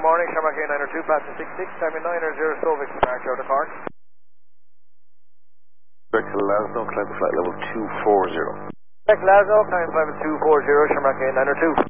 morning, Shamrock 892, passing 66, timing 900, Stovik, departure out of Cork. Back to Glasgow, climb to flight level 240. Back to Glasgow, climb flight level 240, Shamrock 892.